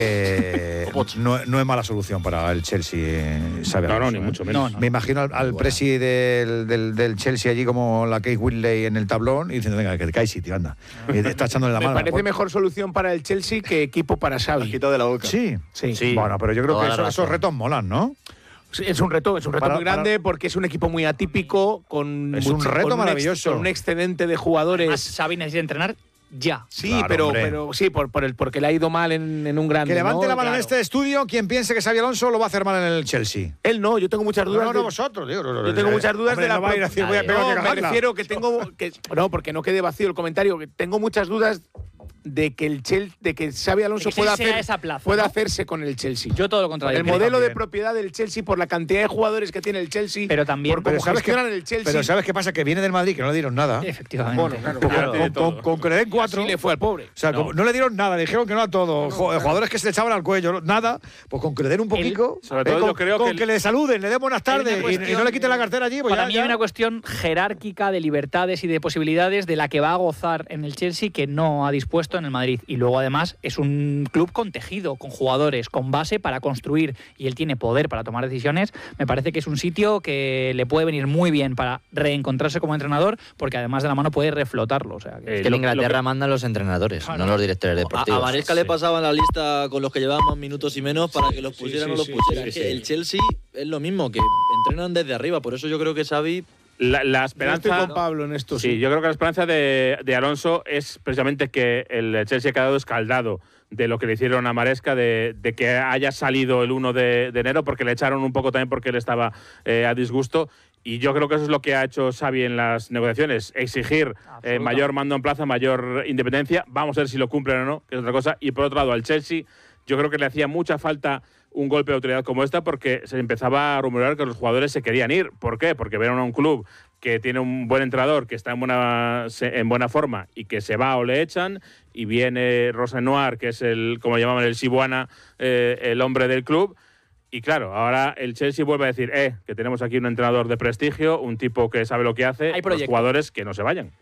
no es mala solución para el Chelsea, Xabi Alonso. No, ni mucho menos. No. Me imagino al presi del Chelsea allí como la Kate Whitley en el tablón y diciendo, venga, que te caes, tío, anda. Y está echándole la mano. Me parece mejor solución para el Chelsea que equipo para Xavi. Quitado de la boca. Sí. Bueno, pero yo creo que esos retos molan, ¿no? Es un reto muy grande porque es un equipo muy atípico, es un reto maravilloso. Con un excedente de jugadores. Además, Xavi necesita entrenar ya. Sí, claro, pero sí, porque le ha ido mal en un grande. Que levante la mano claro. en este estudio quien piense que Xabi Alonso lo va a hacer mal en el Chelsea. Él no, yo tengo muchas dudas. No, vosotros, digo. Yo tengo muchas dudas hombre, de la. No va a ir a decir, voy a pegar me refiero que tengo. No, porque no quede vacío el comentario. Que tengo muchas dudas de que Xabi Alonso pueda hacerse con el Chelsea. Yo todo lo contrario. El modelo de propiedad del Chelsea por la cantidad de jugadores que tiene el Chelsea, pero también por cómo gestionan el Chelsea. Pero ¿sabes qué pasa? Que viene del Madrid, que no le dieron nada. Efectivamente. Bueno, claro. Con que le den 4. Sí le fue al pobre. O sea, no le dieron nada, le dijeron que no a todo. Jugadores que se le echaban al cuello, nada. Pues con que le den un poquito. Sobre todo yo creo que le saluden, le den buenas tardes y no le quiten la cartera allí. Pues para mí hay una cuestión jerárquica de libertades y de posibilidades de la que va a gozar en el Chelsea que no ha dispuesto en el Madrid. Y luego, además, es un club con tejido, con jugadores, con base para construir, y él tiene poder para tomar decisiones. Me parece que es un sitio que le puede venir muy bien para reencontrarse como entrenador, porque además de la mano puede reflotarlo. O sea, es que en Inglaterra mandan los entrenadores, no los directores deportivos. A Maresca le pasaban la lista con los que llevaban más minutos y menos para que los pusieran o los pusieran. El Chelsea es lo mismo, que entrenan desde arriba, por eso yo creo que Xavi... La esperanza. Yo estoy con Pablo en esto. Sí, yo creo que la esperanza de Alonso es precisamente que el Chelsea ha quedado escaldado de lo que le hicieron a Maresca, de que haya salido el 1 de enero, porque le echaron un poco también porque él estaba a disgusto. Y yo creo que eso es lo que ha hecho Xavi en las negociaciones, exigir mayor mando en plaza, mayor independencia. Vamos a ver si lo cumplen o no, que es otra cosa. Y por otro lado, al Chelsea, yo creo que le hacía mucha falta un golpe de autoridad como esta, porque se empezaba a rumorar que los jugadores se querían ir. ¿Por qué? Porque vieron a un club que tiene un buen entrenador, que está en buena forma y que se va o le echan, y viene Rosenoir, que es como llamaban el Sibuana, el hombre del club. Y claro, ahora el Chelsea vuelve a decir que tenemos aquí un entrenador de prestigio, un tipo que sabe lo que hace, los jugadores que no se vayan.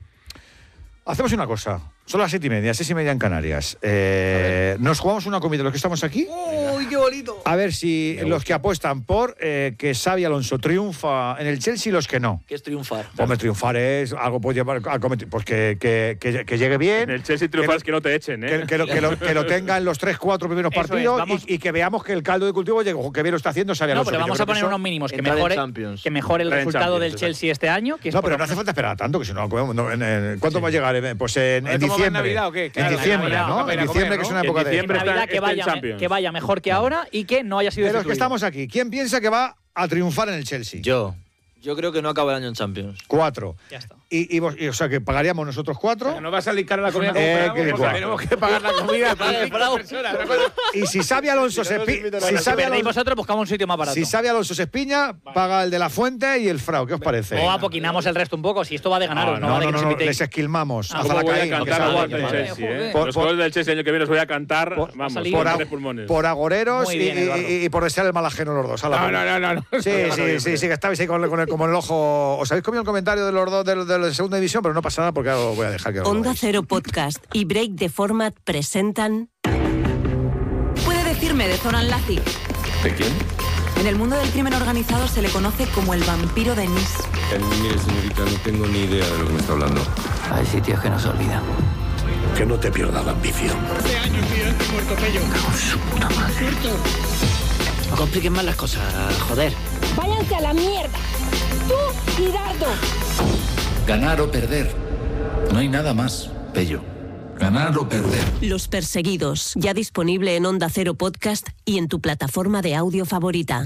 Hacemos una cosa. Son las 7:30, 6:30 en Canarias. Nos jugamos una comida, los que estamos aquí. ¡Uy, qué bonito! A ver si los que apuestan por que Xabi Alonso triunfa en el Chelsea y los que no. ¿Qué es triunfar? Hombre, triunfar es algo, puede llevar a cometer, pues que llegue bien. En el Chelsea triunfar es que no te echen, ¿eh? Que lo tenga en los 3-4 primeros partidos y que veamos que el caldo de cultivo llegue, que bien lo está haciendo Xabi Alonso. No, pero vamos a poner unos mínimos, que mejore el resultado del Chelsea este año. Que es no, pero no hace falta esperar tanto, que si no, ¿cuánto va a llegar? Pues en diciembre. Navidad, ¿o qué? En diciembre, ¿no? En diciembre, que es una época de... Navidad que vaya mejor que ahora y que no haya sido de los que estamos aquí, ¿quién piensa que va a triunfar en el Chelsea? Yo creo que no acaba el año en Champions. 4. Ya está. O sea, que pagaríamos nosotros 4. No va a salir cara la comida como tenemos que pagar la comida para 5 personas. Y si Xabi Alonso se vosotros buscamos un sitio más barato. Si Xabi Alonso se espiña, paga el de la Fuente y el Frau. ¿Qué os parece? O apoquinamos el resto un poco. Si esto va de ganaros, no les esquilmamos. ¿Cómo voy a cantar los goles del Chelsea el año que viene los voy a cantar, vamos, por agoreros y por desear el mal ajeno los dos. No. Sí, que estabais ahí como el ojo. Os habéis comido el comentario de los dos de segunda división, pero no pasa nada porque ahora os voy a dejar que os Onda Cero Podcast y Break the Format presentan... ¿Puede decirme de Zoran Lazic? ¿De quién? En el mundo del crimen organizado se le conoce como el vampiro de Nice. Mire, señorita, no tengo ni idea de lo que me está hablando. Hay sitios que no se olvidan. Que no te pierda la ambición. 12 años, tío, este muerto pello. Con su puta madre. No compliquen más las cosas, joder. Váyanse a la mierda. Tú y Dardo. Ganar o perder. No hay nada más, Pello. Ganar o perder. Los Perseguidos, ya disponible en Onda Cero Podcast y en tu plataforma de audio favorita.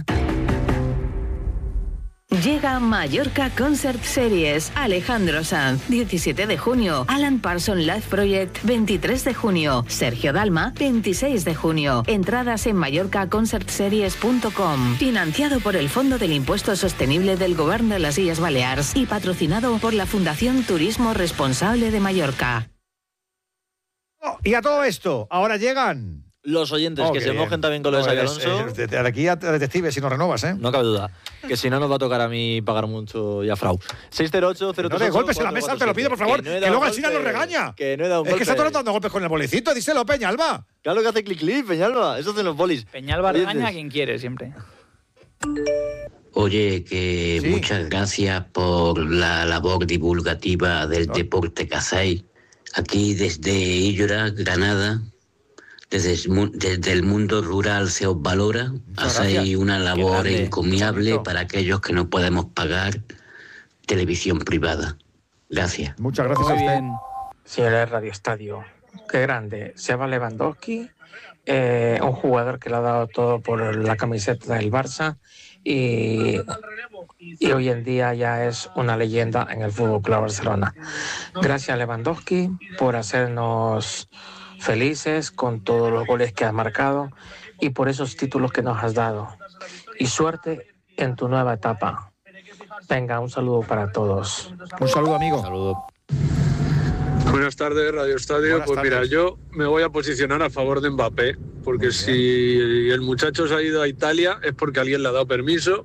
Llega Mallorca Concert Series. Alejandro Sanz, 17 de junio. Alan Parsons Live Project, 23 de junio. Sergio Dalma, 26 de junio. Entradas en mallorcaconcertseries.com. Financiado por el Fondo del Impuesto Sostenible del Gobierno de las Illes Balears y patrocinado por la Fundación Turismo Responsable de Mallorca. Y a todo esto, ahora llegan Los oyentes que se mojen también con lo de Xabi Alonso. De aquí a detectives si no renovas, ¿eh? No cabe duda. Que si no nos va a tocar a mí pagar mucho y a Frau. 608-038. No de golpes en la mesa, te lo pido, por favor. Que luego al final lo regaña. Que no he dado un golpe. Es que está todo dando golpes con el bolicito. Díselo, Peñalba. Claro que hace clic, Peñalba. Eso hacen los bolis. Peñalba regaña a quien quiere siempre. Oye, que muchas gracias por la labor divulgativa del deporte que hacéis. Aquí desde Illora, Granada. Desde el mundo rural se os valora, hacéis una labor encomiable para aquellos que no podemos pagar televisión privada. Gracias. Muchas gracias a usted. Señores Radio Estadio, qué grande. Seba Lewandowski, un jugador que le ha dado todo por la camiseta del Barça y hoy en día ya es una leyenda en el FC Barcelona. Gracias Lewandowski por hacernos felices con todos los goles que has marcado y por esos títulos que nos has dado. Y suerte en tu nueva etapa. Venga, un saludo para todos. Un saludo, amigo. Saludo. Buenas tardes, Radio Estadio. Pues mira, yo me voy a posicionar a favor de Mbappé, porque si el muchacho se ha ido a Italia es porque alguien le ha dado permiso.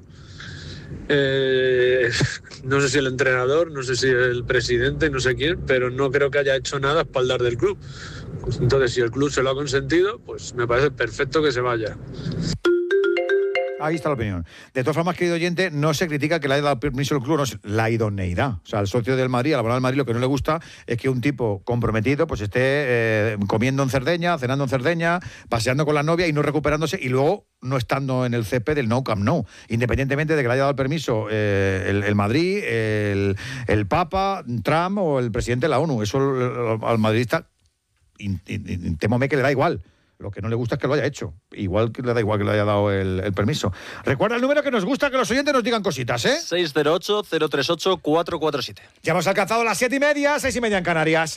No sé si el entrenador, no sé si el presidente, no sé quién, pero no creo que haya hecho nada a espaldar del club. Entonces, si el club se lo ha consentido, pues me parece perfecto que se vaya. Ahí está la opinión. De todas formas, querido oyente, no se critica que le haya dado permiso el club, no, la idoneidad. O sea, al socio del Madrid, al abonar del Madrid, lo que no le gusta es que un tipo comprometido pues esté comiendo en Cerdeña, cenando en Cerdeña, paseando con la novia y no recuperándose y luego no estando en el césped del Nou Camp Nou. Independientemente de que le haya dado el permiso el Madrid, el Papa, Trump o el presidente de la ONU. Eso al madridista, temóme que le da igual. Lo que no le gusta es que lo haya hecho. Igual que le da igual que le haya dado el permiso. Recuerda el número que nos gusta que los oyentes nos digan cositas, ¿eh? 608-038-447. Ya hemos alcanzado las 7:30, 6:30 en Canarias.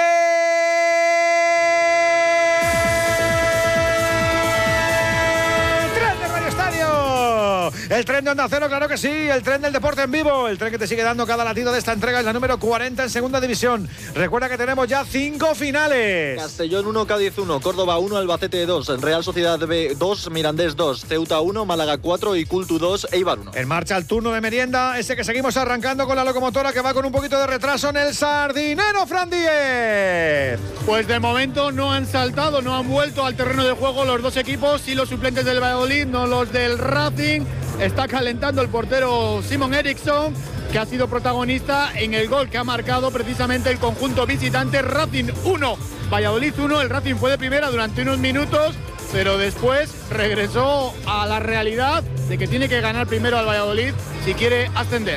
El tren de Onda Cero, claro que sí, el tren del deporte en vivo, el tren que te sigue dando cada latido de esta entrega, es la número 40 en segunda división. Recuerda que tenemos ya 5 finales. Castellón 1, Cádiz 1, Córdoba 1, Albacete 2, Real Sociedad B 2, Mirandés 2, Ceuta 1, Málaga 4 y Cultu 2, Eibar 1. En marcha el turno de merienda, ese que seguimos arrancando con la locomotora que va con un poquito de retraso en el Sardinero, Fran Díez. Pues de momento no han saltado, no han vuelto al terreno de juego los dos equipos y los suplentes del Valladolid, no los del Racing. Está calentando el portero Simon Eriksson, que ha sido protagonista en el gol que ha marcado precisamente el conjunto visitante. Racing 1, Valladolid 1. El Racing fue de primera durante unos minutos, pero después regresó a la realidad de que tiene que ganar primero al Valladolid si quiere ascender.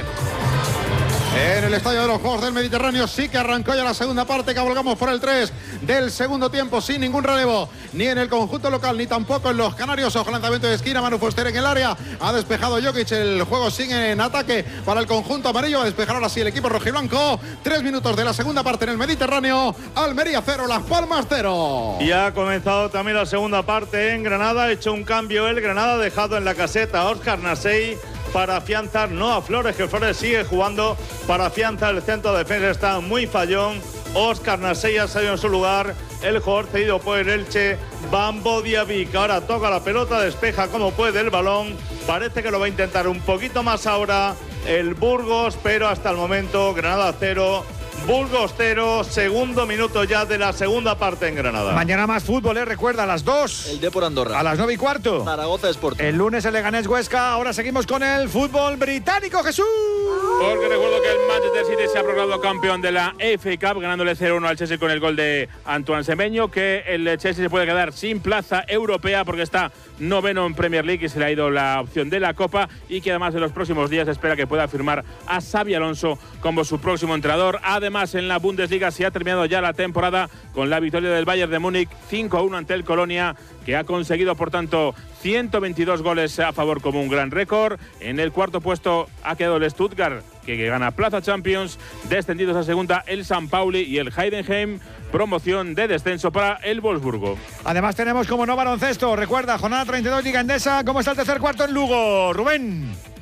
En el Estadio de los Juegos del Mediterráneo sí que arrancó ya la segunda parte, cabalgamos por el 3 del segundo tiempo sin ningún relevo, ni en el conjunto local, ni tampoco en los canarios. Ojo, lanzamiento de esquina, Manu Fuster en el área, ha despejado Jokic, el juego sigue en ataque para el conjunto amarillo, va a despejar ahora sí el equipo rojiblanco. 3 minutos de la segunda parte en el Mediterráneo, Almería 0, Las Palmas 0. Y ha comenzado también la segunda parte en Granada, ha hecho un cambio el Granada, ha dejado en la caseta a Óscar Nasei para afianzar, no a Flores, que Flores sigue jugando para afianzar el centro de defensa, está muy fallón. Óscar Nasei ha salido en su lugar, el jugador cedido por el Elche, Bambo Diaby, que ahora toca la pelota, despeja como puede el balón, parece que lo va a intentar un poquito más ahora el Burgos, pero hasta el momento Granada 0, Burgos 0, segundo minuto ya de la segunda parte en Granada. Mañana más fútbol, recuerda, a las 2. El Depor Andorra. A las 9:15. Zaragoza Sporting. El lunes el Leganés Huesca. Ahora seguimos con el fútbol británico, Jesús. Porque recuerdo que el Manchester City se ha proclamado campeón de la FA Cup, ganándole 0-1 al Chelsea con el gol de Antoine Semenyo, que el Chelsea se puede quedar sin plaza europea porque está noveno en Premier League y se le ha ido la opción de la Copa, y que además en los próximos días espera que pueda firmar a Xabi Alonso como su próximo entrenador. Además, en la Bundesliga se ha terminado ya la temporada con la victoria del Bayern de Múnich 5-1 ante el Colonia, que ha conseguido por tanto 122 goles a favor como un gran récord. En el cuarto puesto ha quedado el Stuttgart, que gana plaza Champions. Descendidos a segunda el San Pauli y el Heidenheim, promoción de descenso para el Wolfsburgo. Además tenemos como no baloncesto, recuerda, jornada 32 Liga Endesa. ¿Cómo está el tercer cuarto en Lugo, Rubén?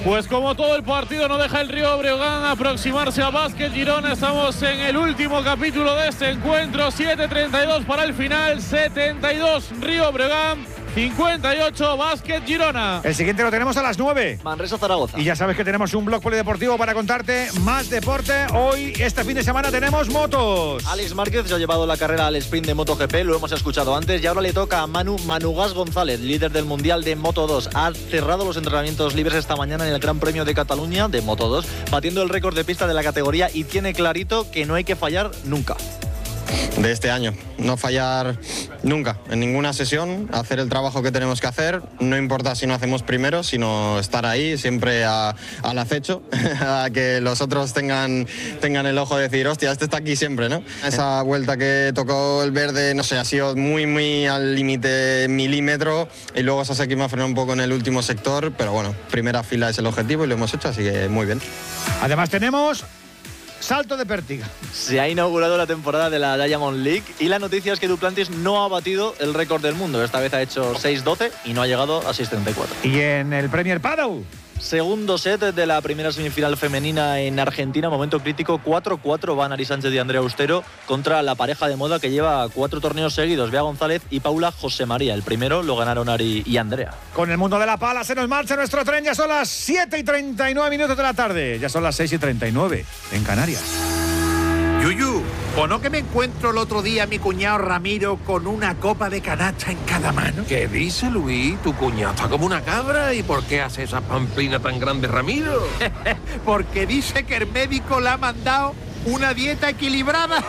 Pues como todo el partido no deja el Río Breogán aproximarse a Básquet Girona, estamos en el último capítulo de este encuentro, 7:32 para el final, 72 Río Breogán, 58 Básquet Girona. El siguiente lo tenemos a las 9. Manresa Zaragoza. Y ya sabes que tenemos un blog polideportivo para contarte más deporte. Hoy, este fin de semana, tenemos motos. Alex Márquez se ha llevado la carrera al sprint de MotoGP, lo hemos escuchado antes, y ahora le toca a Manu Gas González, líder del Mundial de Moto2. Ha cerrado los entrenamientos libres esta mañana en el Gran Premio de Cataluña de Moto2, batiendo el récord de pista de la categoría y tiene clarito que no hay que fallar nunca. De este año, no fallar nunca, en ninguna sesión, hacer el trabajo que tenemos que hacer, no importa si no hacemos primero, sino estar ahí, siempre al acecho, a que los otros tengan el ojo de decir, hostia, este está aquí siempre, ¿no? Esa vuelta que tocó el verde, no sé, ha sido muy al límite milímetro, y luego Sasaki me ha frenado un poco en el último sector, pero bueno, primera fila es el objetivo y lo hemos hecho, así que muy bien. Además tenemos salto de pértiga. Se ha inaugurado la temporada de la Diamond League y la noticia es que Duplantis no ha batido el récord del mundo. Esta vez ha hecho 6.12 y no ha llegado a 6.34. Y en el Premier Padel, segundo set de la primera semifinal femenina en Argentina, momento crítico, 4-4 van Ari Sánchez y Andrea Austero contra la pareja de moda que lleva 4 torneos seguidos, Bea González y Paula José María. El primero lo ganaron Ari y Andrea. Con el mundo de la pala se nos marcha nuestro tren, ya son las 7:39 minutos de la tarde, ya son las 6:39 en Canarias. Yuyu, ¿o no que me encuentro el otro día a mi cuñado Ramiro con una copa de canasta en cada mano? ¿Qué dice, Luis? Tu cuñado está como una cabra. ¿Y por qué hace esa pamplina tan grande, Ramiro? Porque dice que el médico le ha mandado una dieta equilibrada.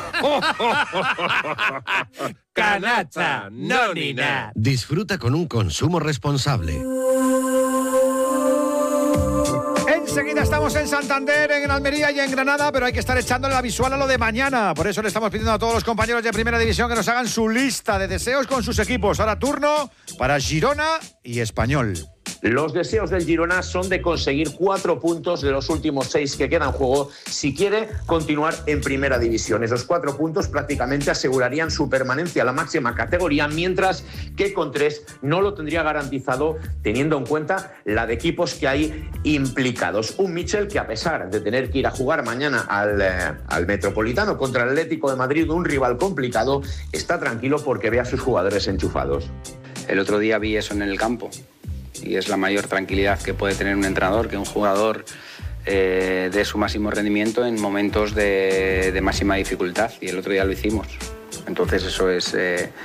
Canasta, no ni nada. Disfruta con un consumo responsable. Enseguida estamos en Santander, en Almería y en Granada, pero hay que estar echándole la visual a lo de mañana. Por eso le estamos pidiendo a todos los compañeros de Primera División que nos hagan su lista de deseos con sus equipos. Ahora turno para Girona y Español. Los deseos del Girona son de conseguir 4 puntos de los últimos 6 que quedan en juego si quiere continuar en Primera División. Esos 4 puntos prácticamente asegurarían su permanencia a la máxima categoría, mientras que con 3 no lo tendría garantizado, teniendo en cuenta la de equipos que hay implicados. Un Michel que, a pesar de tener que ir a jugar mañana al Metropolitano contra el Atlético de Madrid, un rival complicado, está tranquilo porque ve a sus jugadores enchufados. El otro día vi eso en el campo. Y es la mayor tranquilidad que puede tener un entrenador, que un jugador dé su máximo rendimiento en momentos de máxima dificultad. Y el otro día lo hicimos. Entonces eso es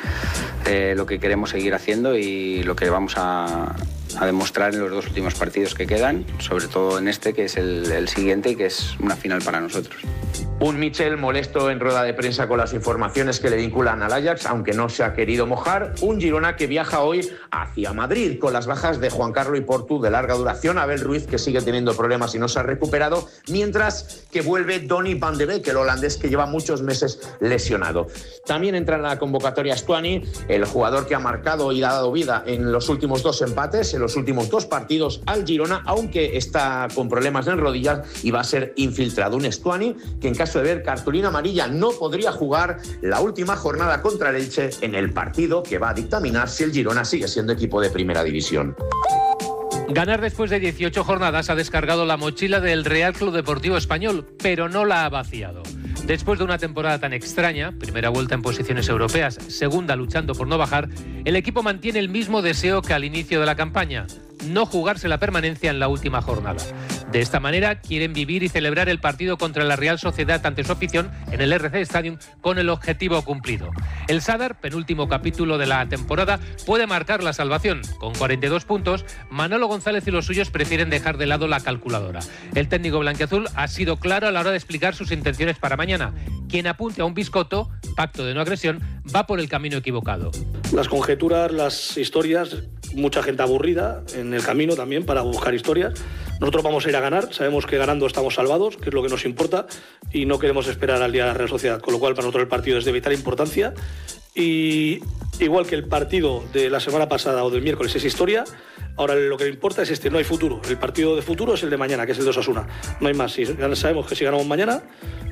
lo que queremos seguir haciendo y lo que vamos a demostrar en los 2 últimos partidos que quedan, sobre todo en este, que es el siguiente y que es una final para nosotros. Un Michel molesto en rueda de prensa con las informaciones que le vinculan al Ajax, aunque no se ha querido mojar. Un Girona que viaja hoy hacia Madrid con las bajas de Juan Carlos y Portu de larga duración, Abel Ruiz, que sigue teniendo problemas y no se ha recuperado, mientras que vuelve Donny van de Beek, el holandés que lleva muchos meses lesionado. También entra en la convocatoria Stuani, el jugador que ha marcado y ha dado vida en los últimos 2 empates, en los últimos 2 partidos al Girona, aunque está con problemas en rodillas y va a ser infiltrado. Un Stuani que, en caso de ver cartulina amarilla, no podría jugar la última jornada contra el Elche en el partido que va a dictaminar si el Girona sigue siendo equipo de Primera División. Ganar después de 18 jornadas ha descargado la mochila del Real Club Deportivo Español, pero no la ha vaciado. Después de una temporada tan extraña, primera vuelta en posiciones europeas, segunda luchando por no bajar, el equipo mantiene el mismo deseo que al inicio de la campaña: no jugarse la permanencia en la última jornada. De esta manera quieren vivir y celebrar el partido contra la Real Sociedad ante su afición en el RC Stadium con el objetivo cumplido. El Sadar, penúltimo capítulo de la temporada, puede marcar la salvación. Con 42 puntos, Manolo González y los suyos prefieren dejar de lado la calculadora. El técnico blanquiazul ha sido claro a la hora de explicar sus intenciones para mañana. Quien apunte a un biscotto, pacto de no agresión, va por el camino equivocado. Las conjeturas, las historias, mucha gente aburrida en el camino también para buscar historias. Nosotros vamos a ir a ganar, sabemos que ganando estamos salvados, que es lo que nos importa, y no queremos esperar al día de la Real Sociedad, con lo cual para nosotros el partido es de vital importancia. Y igual que el partido de la semana pasada o del miércoles es historia, ahora lo que importa es no hay futuro. El partido de futuro es el de mañana, que es el de Osasuna. No hay más. Sabemos que si ganamos mañana,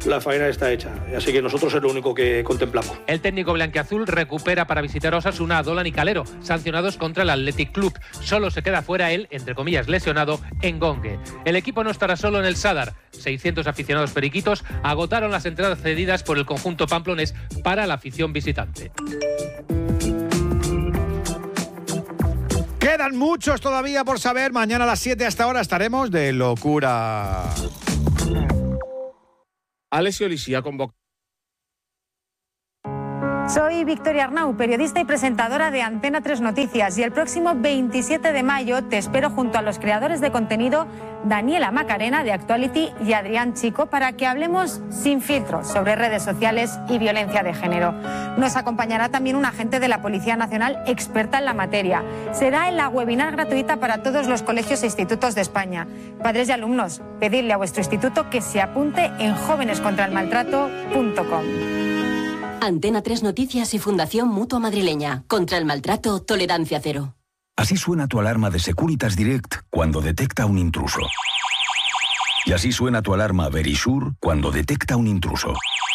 la faena está hecha. Así que nosotros es lo único que contemplamos. El técnico blanquiazul recupera para visitar a Osasuna a Dolan y Calero, sancionados contra el Athletic Club. Solo se queda fuera él, entre comillas, lesionado, Engongue. El equipo no estará solo en el Sadar. 600 aficionados periquitos agotaron las entradas cedidas por el conjunto pamplonés para la afición visitante. Quedan muchos todavía por saber. Mañana a las 7 hasta ahora estaremos de locura. Alessio Lisi ha convocado. Soy Victoria Arnau, periodista y presentadora de Antena 3 Noticias, y el próximo 27 de mayo te espero junto a los creadores de contenido Daniela Macarena de Actuality y Adrián Chico para que hablemos sin filtros sobre redes sociales y violencia de género. Nos acompañará también un agente de la Policía Nacional experta en la materia. Será en la webinar gratuita para todos los colegios e institutos de España. Padres y alumnos, pedidle a vuestro instituto que se apunte en jóvenescontraelmaltrato.com. Antena 3 Noticias y Fundación Mutua Madrileña. Contra el maltrato, tolerancia cero. Así suena tu alarma de Securitas Direct cuando detecta un intruso. Y así suena tu alarma Verisure cuando detecta un intruso.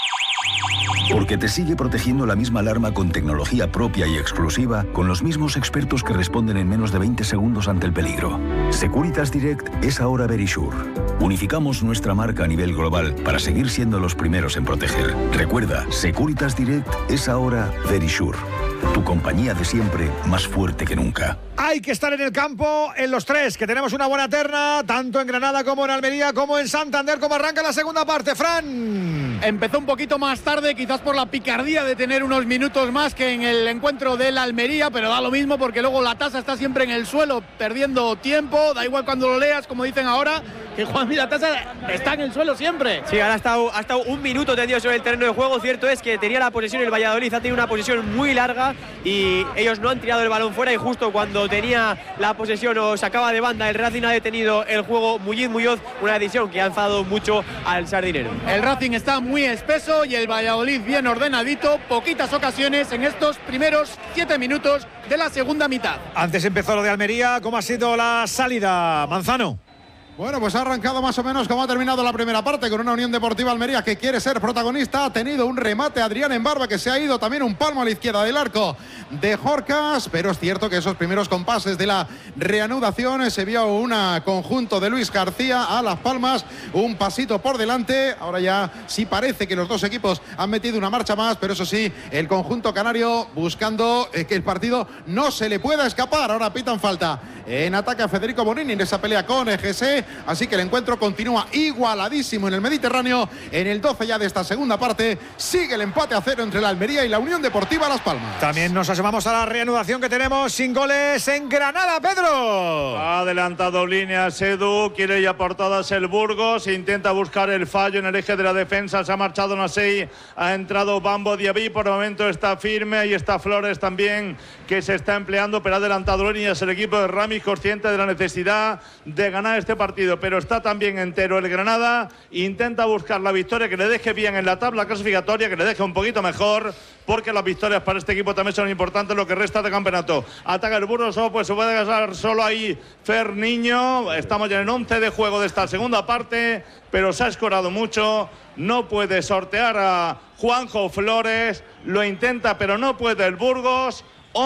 Porque te sigue protegiendo la misma alarma con tecnología propia y exclusiva, con los mismos expertos que responden en menos de 20 segundos ante el peligro. Securitas Direct es ahora Verisure. Unificamos nuestra marca a nivel global para seguir siendo los primeros en proteger. Recuerda, Securitas Direct es ahora Verisure. Tu compañía de siempre, más fuerte que nunca. Hay que estar en el campo en los tres, que tenemos una buena terna, tanto en Granada como en Almería, como en Santander. ¿Cómo arranca la segunda parte, Fran? Empezó un poquito más tarde, quizás por la picardía de tener unos minutos más que en el encuentro del Almería, pero da lo mismo porque luego la tasa está siempre en el suelo, perdiendo tiempo, da igual cuando lo leas, como dicen ahora, que Juanmi, la tasa está en el suelo siempre. Sí, ahora ha estado un minuto tendido sobre el terreno de juego. Cierto es que tenía la posesión el Valladolid, ha tenido una posesión muy larga y ellos no han tirado el balón fuera, y justo cuando tenía la posesión o sacaba de banda, el Racing ha detenido el juego. Muñoz, una decisión que ha enfadado mucho al sardinero. El Racing está muy espeso y el Valladolid bien ordenadito, poquitas ocasiones en estos primeros 7 minutos de la segunda mitad. Antes empezó lo de Almería, ¿cómo ha sido la salida, Manzano? Bueno, pues ha arrancado más o menos como ha terminado la primera parte, con una Unión Deportiva Almería que quiere ser protagonista. Ha tenido un remate Adrián en Barba, que se ha ido también un palmo a la izquierda del arco de Jorcas, pero es cierto que esos primeros compases de la reanudación se vio un conjunto de Luis García a Las Palmas, un pasito por delante. Ahora ya sí parece que los dos equipos han metido una marcha más, pero eso sí, el conjunto canario buscando que el partido no se le pueda escapar. Ahora pitan falta en ataque a Federico Bonini en esa pelea con EGC. Así que el encuentro continúa igualadísimo en el Mediterráneo. En el 12 ya de esta segunda parte sigue el empate a 0 entre la Almería y la Unión Deportiva Las Palmas. También nos asomamos a la reanudación que tenemos sin goles en Granada, Pedro. Ha adelantado líneas Edu, quiere ya por todas el Burgos, intenta buscar el fallo en el eje de la defensa, se ha marchado Nasei, ha entrado Bambo Diaby, por el momento está firme, ahí está Flores también, que se está empleando, pero ha adelantado líneas el equipo de Ramis, consciente de la necesidad de ganar este partido, pero está también entero el Granada, intenta buscar la victoria que le deje bien en la tabla clasificatoria, que le deje un poquito mejor, porque las victorias para este equipo también son importantes lo que resta de campeonato. Ataca el Burgos, pues se puede gastar solo ahí Fer Niño. Estamos ya en 11 de juego de esta segunda parte, pero se ha escorado mucho, no puede sortear a Juanjo Flores, lo intenta pero no puede el Burgos.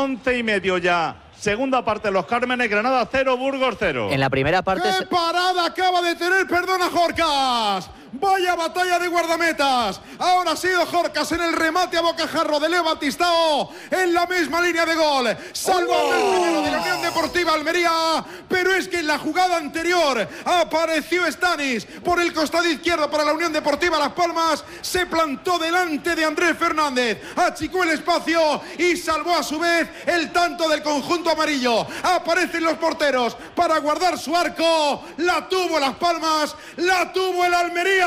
11:30 ya. Segunda parte, Los Cármenes, Granada 0, Burgos 0. En la primera parte... ¡Qué parada acaba de tener, perdona, Jorcas! ¡Vaya batalla de guardametas! Ahora ha sido Jorcas en el remate a bocajarro de Leo Batistao en la misma línea de gol. Salvando el primero de la Unión Deportiva Almería, pero es que en la jugada anterior apareció Stanis por el costado izquierdo para la Unión Deportiva Las Palmas, se plantó delante de Andrés Fernández, achicó el espacio y salvó a su vez el tanto del conjunto amarillo. Aparecen los porteros para guardar su arco, la tuvo Las Palmas, la tuvo el Almería.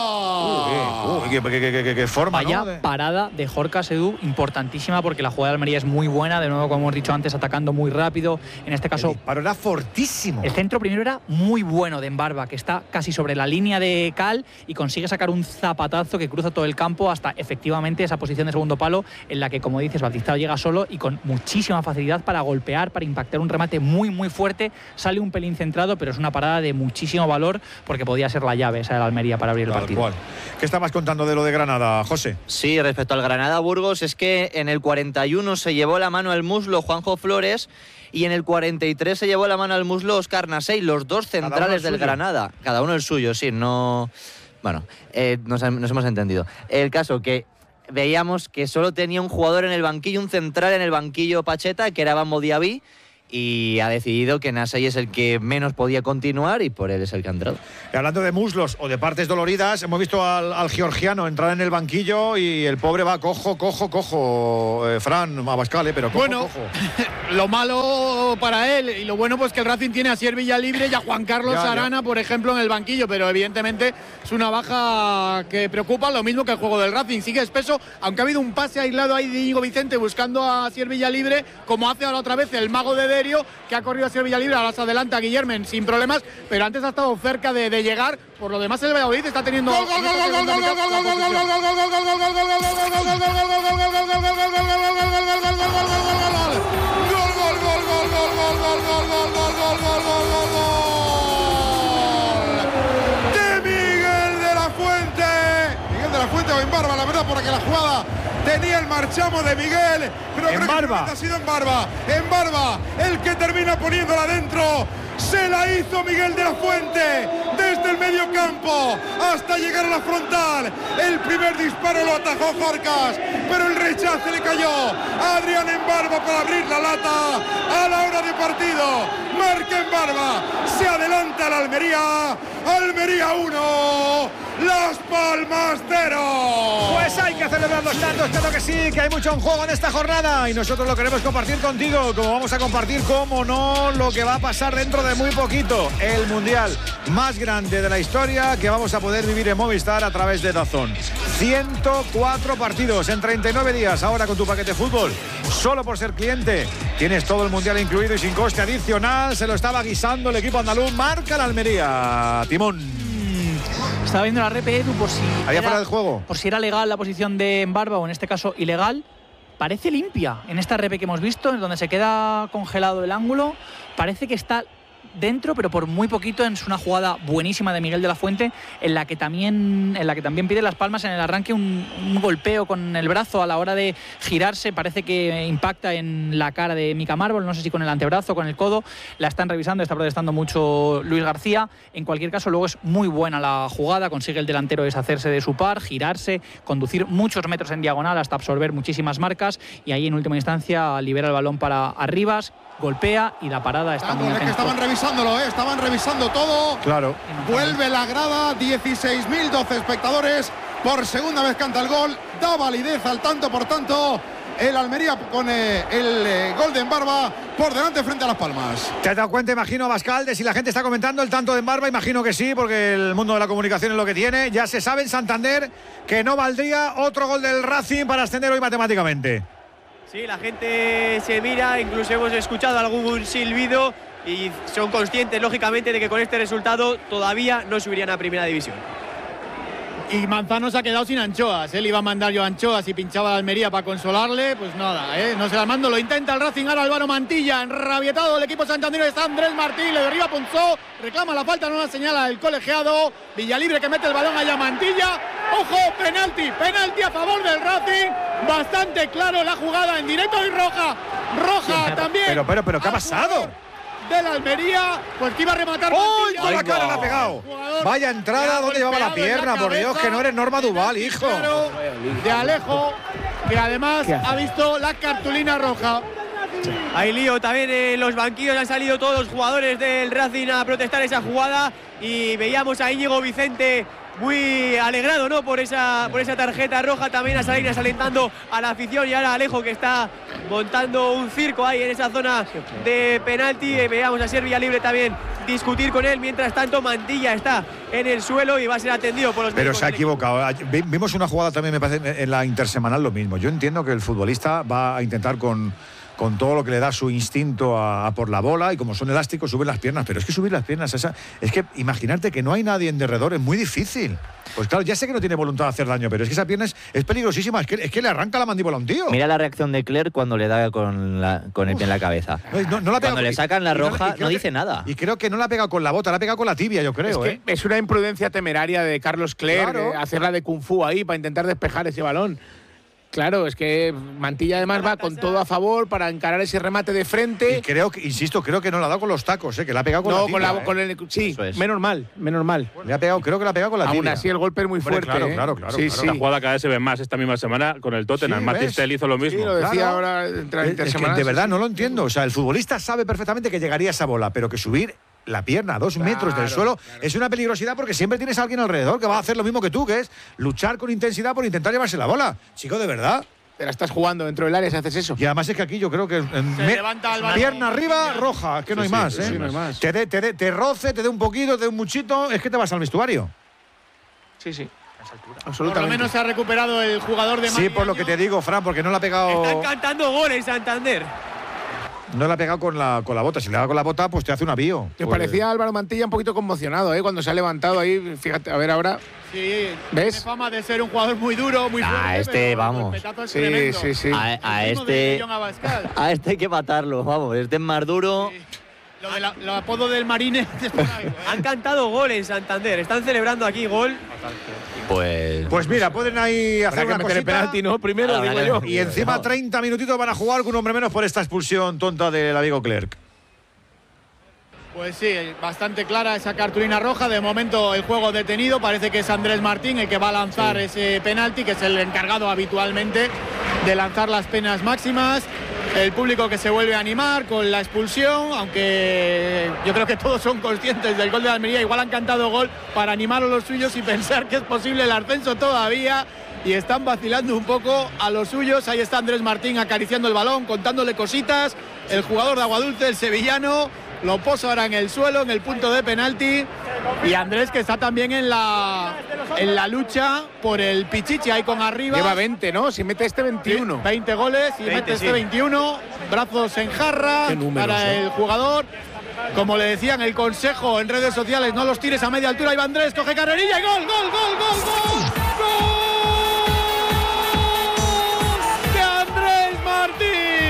Qué forma, vaya, ¿no? parada de Jorcas, Edu, importantísima, porque la jugada de Almería es muy buena, de nuevo, como hemos dicho antes, atacando muy rápido. En este caso, el disparo era fortísimo. El centro primero era muy bueno de Embarba, que está casi sobre la línea de cal y consigue sacar un zapatazo que cruza todo el campo hasta efectivamente esa posición de segundo palo, en la que, como dices, Batistao llega solo y con muchísima facilidad para golpear, para impactar un remate muy, muy fuerte. sale un pelín centrado, pero es una parada de muchísimo valor porque podía ser la llave esa de la Almería para abrir el partido. Cual. ¿Qué estabas contando de lo de Granada, José? Sí, respecto al Granada-Burgos, es que en el 41 se llevó la mano al muslo Juanjo Flores y en el 43 se llevó la mano al muslo Óscar Nasey, los dos centrales del Granada. Cada uno el suyo, sí, no... Bueno, nos hemos entendido. El caso que veíamos que solo tenía un jugador en el banquillo, un central en el banquillo Pacheta, que era Bambo Diaby, y ha decidido que Nasey es el que menos podía continuar y por él es el que ha entrado. Y hablando de muslos o de partes doloridas, hemos visto al georgiano entrar en el banquillo y el pobre va cojo, Fran Abascal, pero cojo. Lo malo para él y lo bueno pues que el Racing tiene a Sier Villalibre y a Juan Carlos Arana, por ejemplo, en el banquillo, pero evidentemente es una baja que preocupa, lo mismo que el juego del Racing, sigue espeso, aunque ha habido un pase aislado ahí de Íñigo Vicente buscando a Sier Villalibre, como hace ahora otra vez el mago de que ha corrido a Sier Villalibre, ahora se adelanta a Guillermen sin problemas, pero antes ha estado cerca de llegar. Por lo demás el Valladolid está teniendo de Miguel de la Fuente o en Barba, la verdad, porque la jugada tenía el marchamo de Miguel, pero en Barba ha sido en Barba, el que termina poniéndola adentro. Se la hizo Miguel de la Fuente desde el medio campo hasta llegar a la frontal. El primer disparo lo atajó Jorcas, pero el rechace le cayó a Adrián en Barba para abrir la lata a la hora de partido. Marca en Barba, se adelanta la Almería 1, Las Palmas 0. Pues hay que celebrar los tantos, claro que sí, que hay mucho en juego en esta jornada y nosotros lo queremos compartir contigo, como vamos a compartir, cómo no, lo que va a pasar dentro de muy poquito, el mundial más grande de la historia que vamos a poder vivir en Movistar a través de DAZN. 104 partidos en 39 días, ahora con tu paquete fútbol, solo por ser cliente, tienes todo el mundial incluido y sin coste adicional. Se lo estaba guisando el equipo andaluz. Marca la Almería, Timón. Estaba viendo la rep, Edu, por si ¿había fuera del juego? Por si era legal la posición de Embarba, o en este caso ilegal. Parece limpia en esta rep que hemos visto, en donde se queda congelado el ángulo. Parece que está dentro, pero por muy poquito. Es una jugada buenísima de Miguel de la Fuente, en la que también pide Las Palmas en el arranque un golpeo con el brazo a la hora de girarse. Parece que impacta en la cara de Mika Marvel, no sé si con el antebrazo o con el codo. La están revisando, está protestando mucho Luis García. En cualquier caso, luego es muy buena la jugada, consigue el delantero deshacerse de su par, girarse, conducir muchos metros en diagonal hasta absorber muchísimas marcas, y ahí en última instancia libera el balón para Arribas, golpea y la parada está muy atenta. Es que estaban revisándolo, estaban revisando todo. Claro. Vuelve la grada, 16.012 espectadores. Por segunda vez canta el gol, da validez al tanto, por tanto, el Almería con el gol de Embarba por delante frente a Las Palmas. ¿Te has dado cuenta, imagino, Abascal, de si la gente está comentando el tanto de Embarba? Imagino que sí, porque el mundo de la comunicación es lo que tiene. Ya se sabe en Santander que no valdría otro gol del Racing para ascender hoy matemáticamente. Sí, la gente se mira, incluso hemos escuchado algún silbido y son conscientes, lógicamente, de que con este resultado todavía no subirían a Primera División. Y Manzano se ha quedado sin anchoas. Él iba a mandar yo anchoas y pinchaba la Almería para consolarle. Pues nada, no se las mando. Lo intenta el Racing. Ahora Álvaro Mantilla, enrabietado el equipo santanderino. Está Andrés Martín, le derriba Punzó. Reclama la falta, no la señala el colegiado. Villalibre que mete el balón allá a Mantilla. ¡Ojo! Penalti a favor del Racing. Bastante claro la jugada en directo y roja. Roja también. Pero ¿qué ha pasado? De la Almería, pues que iba a rematar. ¡Uy! Con la cara le ha pegado. Vaya entrada, ¿dónde llevaba la pierna? Por Dios, que no eres Norma Duval, hijo. De Alejo, que además ha visto la cartulina roja. Hay lío también en los banquillos, han salido todos los jugadores del Racing a protestar esa jugada y veíamos a Íñigo Vicente muy alegrado, ¿no?, por esa tarjeta roja. También a Salinas alentando a la afición, y ahora Alejo, que está montando un circo ahí en esa zona de penalti. Veamos a Sier Villalibre también discutir con él. Mientras tanto, Mantilla está en el suelo y va a ser atendido por los Pero se ha equivocado. Vimos una jugada también, me parece, en la intersemanal lo mismo. Yo entiendo que el futbolista va a intentar con con todo lo que le da su instinto a por la bola, y como son elásticos suben las piernas, pero es que subir las piernas, es que imaginarte que no hay nadie en derredor es muy difícil. Pues claro, ya sé que no tiene voluntad de hacer daño, pero es que esa pierna es peligrosísima, es que le arranca la mandíbula a un tío. Mira la reacción de Clerc cuando le da con el pie en la cabeza. No la pega, cuando le sacan la roja no dice nada. Y creo que no la pega con la bota, la pega con la tibia, yo creo. Es una imprudencia temeraria de Carlos Clerc, claro, hacerla de Kung Fu ahí para intentar despejar ese balón. Claro, es que Mantilla además va con todo a favor para encarar ese remate de frente. Y insisto, creo que no la ha dado con los tacos, que la ha pegado con la tibia. Sí, menos mal. Le ha pegado, creo que la ha pegado con la tibia. Aún así el golpe es muy fuerte. Claro. Sí. La jugada cada vez se ve más esta misma semana con el Tottenham. Matis Tel hizo lo mismo. Sí, lo decía ahora es que de verdad no lo entiendo. O sea, el futbolista sabe perfectamente que llegaría a esa bola, pero que subir la pierna a 2 metros del suelo es una peligrosidad, porque siempre tienes a alguien alrededor que va a hacer lo mismo que tú, que es luchar con intensidad por intentar llevarse la bola. Chico, de verdad. Te la estás jugando dentro del área si haces eso. Y además es que aquí yo creo que pierna arriba, roja, que no hay más. No hay más. Te roce, te dé un poquito, te dé un muchito, es que te vas al vestuario. Sí. Por lo menos se ha recuperado el jugador de Sí, por lo que te digo, Fran, porque no la ha pegado. Están cantando gol en Santander. No la ha pegado con la bota. Si le da con la bota, pues te hace un avío. Te parecía Álvaro Mantilla un poquito conmocionado, cuando se ha levantado ahí. Fíjate, a ver ahora. Sí, ¿ves? Tiene fama de ser un jugador muy duro, muy fuerte. Vamos. Sí. A este hay que matarlo, vamos. Este es más duro. Sí. Lo apodo del Marine. Han cantado gol en Santander. Están celebrando aquí gol. Pues mira, pueden ahí hacer una cosita. El penalti, ¿no? Primero, digo yo. Y encima 30 minutitos van a jugar con un hombre menos por esta expulsión tonta del amigo Clerc. Pues sí, bastante clara esa cartulina roja. De momento el juego detenido. Parece que es Andrés Martín el que va a lanzar ese penalti, que es el encargado habitualmente de lanzar las penas máximas. El público que se vuelve a animar con la expulsión, aunque yo creo que todos son conscientes del gol de Almería. Igual han cantado gol para animar a los suyos y pensar que es posible el ascenso todavía. Y están vacilando un poco a los suyos. Ahí está Andrés Martín acariciando el balón, contándole cositas. El jugador de Aguadulce, el sevillano, lo posa ahora en el suelo, en el punto de penalti. Y Andrés, que está también en la lucha por el Pichichi, ahí con arriba. Lleva 20, ¿no? Si mete este 21. 20 goles y mete este 21. Brazos en jarra para el jugador. Como le decían el consejo en redes sociales, no los tires a media altura. Ahí va Andrés, coge carrerilla y gol. De Andrés Martín.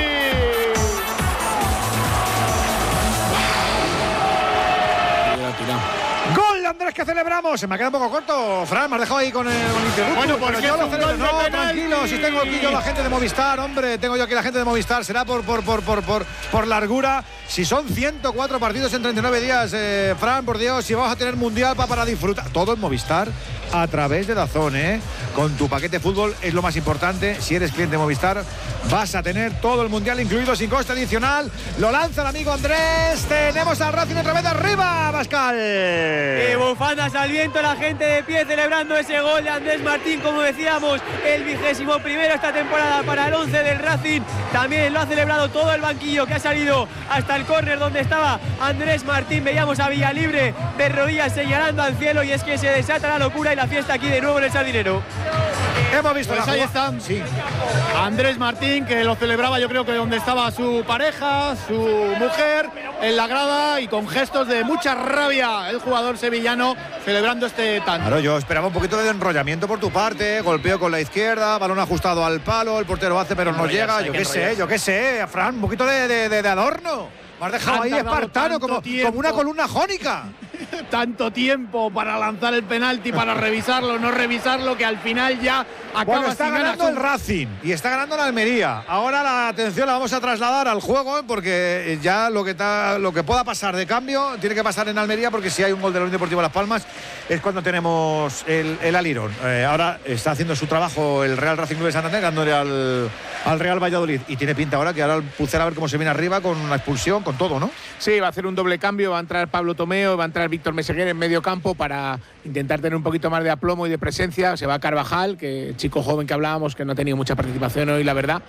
¡Gol de Andrés que celebramos! Se me ha quedado un poco corto, Fran, me has dejado ahí con el interruptor. Bueno, porque yo es lo un celebro. gol de No, penalti. tranquilo, si tengo aquí yo la gente de Movistar, hombre, tengo yo aquí la gente de Movistar, será por largura. Si son 104 partidos en 39 días, Fran, por Dios, si vamos a tener mundial para disfrutar. Todo en Movistar a través de DAZN, con tu paquete fútbol es lo más importante. Si eres cliente de Movistar, vas a tener todo el mundial incluido sin coste adicional. Lo lanza el amigo Andrés. Tenemos al Racing otra vez de arriba, Pascal. Bufandas al viento, la gente de pie celebrando ese gol de Andrés Martín, como decíamos, el 21º esta temporada para el 11 del Racing. También lo ha celebrado todo el banquillo, que ha salido hasta el córner donde estaba Andrés Martín. Veíamos a Villalibre de rodillas señalando al cielo, y es que se desata la locura y la fiesta aquí de nuevo en el Sardinero. Hemos visto pues ahí están. Sí. Andrés Martín, que lo celebraba, yo creo que donde estaba su pareja, su mujer, en la grada, y con gestos de mucha rabia el jugador sevillano celebrando este tanto. Claro, yo esperaba un poquito de enrollamiento por tu parte, golpeo con la izquierda, balón ajustado al palo, el portero hace pero no llega, yo qué sé, Fran, un poquito de adorno. Me has dejado ahí espartano, como una columna jónica. Tanto tiempo para lanzar el penalti, para revisarlo, no revisarlo, que al final ya acaba. Bueno, está ganando el Racing y está ganando el Almería. Ahora la atención la vamos a trasladar al juego, porque ya lo que pueda pasar de cambio tiene que pasar en Almería, porque si hay un gol de la Unión Deportiva Las Palmas es cuando tenemos el alirón. Ahora está haciendo su trabajo el Real Racing Club de Santander, ganándole al Real Valladolid, y tiene pinta ahora que ahora el Pucera a ver cómo se viene arriba con una expulsión, con todo, ¿no? Sí, va a hacer un doble cambio, va a entrar Pablo Tomeo, va a entrar Víctor Meseguer en medio campo para intentar tener un poquito más de aplomo y de presencia. Se va Carvajal, que chico joven que hablábamos, que no ha tenido mucha participación hoy, la verdad.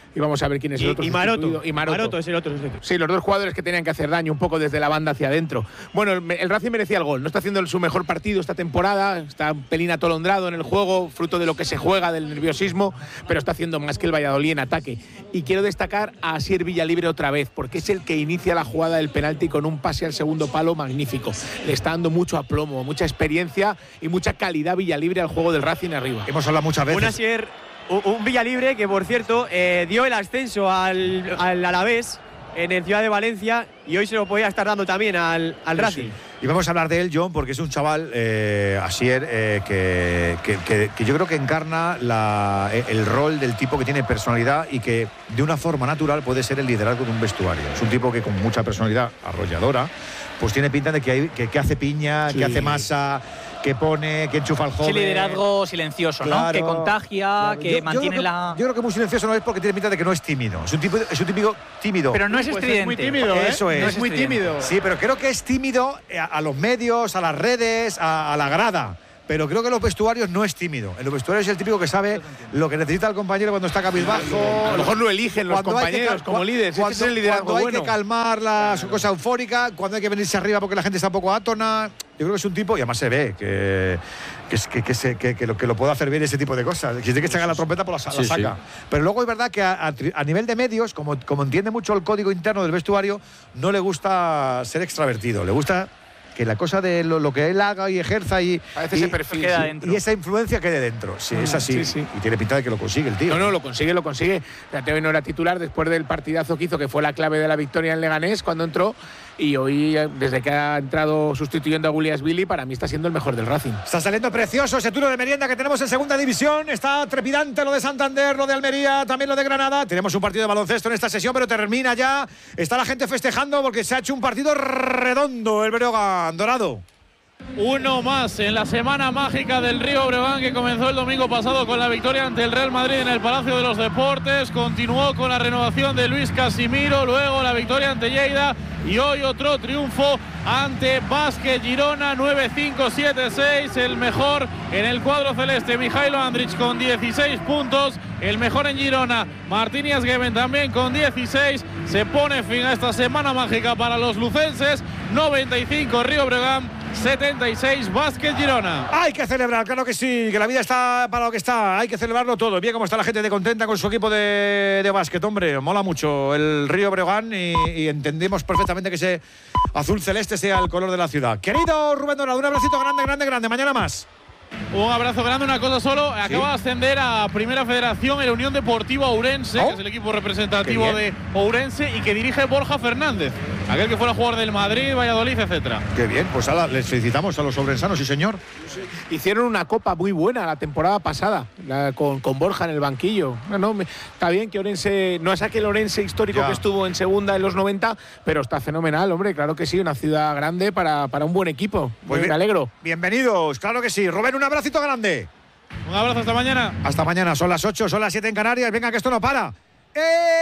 Y vamos a ver quién es el otro. Y Maroto. Maroto es el otro. Sí, los dos jugadores que tenían que hacer daño un poco desde la banda hacia adentro. Bueno, el Racing merecía el gol. No está haciendo su mejor partido esta temporada. Está un pelín atolondrado en el juego, fruto de lo que se juega, del nerviosismo, pero está haciendo más que el Valladolid en ataque. Y quiero destacar a Asier Villalibre otra vez, porque es el que inicia la jugada del penalti con un pase al segundo palo magnífico. Le está dando mucho aplomo, mucha experiencia y mucha calidad Villalibre al juego del Racing arriba. Hemos hablado muchas veces. Un Villalibre que, por cierto, dio el ascenso al Alavés en el Ciudad de Valencia y hoy se lo podía estar dando también al Racing. Sí. Y vamos a hablar de él, John, porque es un chaval, Asier, que yo creo que encarna el rol del tipo que tiene personalidad y que de una forma natural puede ser el liderazgo de un vestuario. Es un tipo que con mucha personalidad arrolladora, pues tiene pinta de que hace piña, que hace masa, que pone, que enchufa al joven. Ese liderazgo silencioso, claro, ¿no? Que contagia, claro. Que mantiene Yo creo que muy silencioso no es porque tiene pinta de que no es tímido. Es un típico tímido. Pero no es estridente. Es muy tímido, ¿eh? Eso es. No es muy tímido. Sí, pero creo que es tímido a los medios, a las redes, a la grada. Pero creo que en los vestuarios no es tímido. En los vestuarios es el típico que sabe lo que necesita el compañero cuando está cabizbajo. A lo mejor lo eligen los compañeros como líderes. Cuando hay que calmar su cosa eufórica, cuando hay que venirse arriba porque la gente está un poco átona. Yo creo que es un tipo, y además se ve que lo puede hacer bien ese tipo de cosas. Si tiene que sacar la trompeta, pues la saca. Sí. Pero luego es verdad que a nivel de medios, como entiende mucho el código interno del vestuario, no le gusta ser extravertido. Le gusta que la cosa de lo que él haga y ejerza y ese perfil, queda dentro. Y esa influencia quede dentro. Sí, es así. Sí. Y tiene pinta de que lo consigue el tío. No, lo consigue. Hoy no era titular después del partidazo que hizo, que fue la clave de la victoria en Leganés cuando entró. Y hoy, desde que ha entrado sustituyendo a Guliasvili, para mí está siendo el mejor del Racing. Está saliendo precioso ese turno de merienda que tenemos en segunda división. Está trepidante lo de Santander, lo de Almería, también lo de Granada. Tenemos un partido de baloncesto en esta sesión, pero termina ya. Está la gente festejando porque se ha hecho un partido redondo el Breogán dorado. Uno más en la semana mágica del Río Breogán, que comenzó el domingo pasado con la victoria ante el Real Madrid en el Palacio de los Deportes, continuó con la renovación de Luis Casimiro, luego la victoria ante Lleida y hoy otro triunfo ante Básquet Girona, 9-5-7-6, el mejor en el cuadro celeste Mijailo Andrić con 16 puntos, el mejor en Girona Martín Iasgueben también con 16. Se pone fin a esta semana mágica para los lucenses. 95 Río Breogán, 76 Básquet Girona. Hay que celebrar, claro que sí, que la vida está para lo que está, hay que celebrarlo todo. Bien, como está la gente de contenta con su equipo de básquet, hombre, mola mucho el Río Breogán y entendemos perfectamente que ese azul celeste sea el color de la ciudad. Querido Rubén Dorado, un abracito grande, mañana más. Un abrazo grande, una cosa solo, acaba de ascender a Primera Federación el Unión Deportiva Ourense, que es el equipo representativo de Ourense y que dirige Borja Fernández, aquel que fuera jugador del Madrid, Valladolid, etcétera. Qué bien, pues les felicitamos a los ourensanos, sí señor. Hicieron una copa muy buena la temporada pasada, con Borja en el banquillo. Está bien que Ourense, no es aquel Ourense histórico que estuvo en segunda en los 90, pero está fenomenal, hombre, claro que sí, una ciudad grande para un buen equipo. Pues me alegro. Bienvenidos, claro que sí. Rubén, un abracito grande. Un abrazo, hasta mañana. Hasta mañana, son las 8, son las 7 en Canarias. Venga, que esto no para.